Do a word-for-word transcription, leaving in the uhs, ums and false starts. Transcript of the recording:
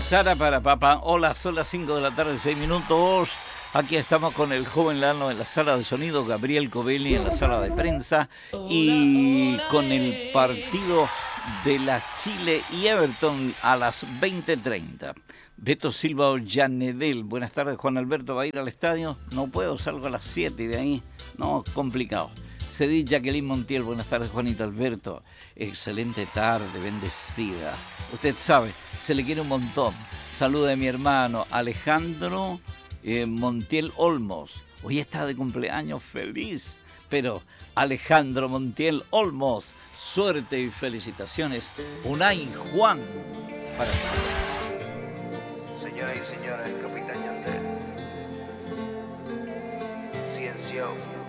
Sara para papá. Hola, son las cinco de la tarde, seis minutos. Aquí estamos con el joven Lano en la sala de sonido, Gabriel Covelli en la sala de prensa y con el partido de la Chile y Everton a las veinte treinta. Beto Silva Ollanedel. Buenas tardes, Juan Alberto. ¿Va a ir al estadio? No puedo, salgo a las siete y de ahí, no, complicado. Cedí Jacqueline Montiel. Buenas tardes, Juanito Alberto. Excelente tarde, bendecida. Usted sabe, se le quiere un montón. Saludo de mi hermano Alejandro eh, Montiel Olmos. Hoy está de cumpleaños, feliz. Pero Alejandro Montiel Olmos, suerte y felicitaciones. Unai Juan para Señoras y señores, el capitán Yandel. Ciencio.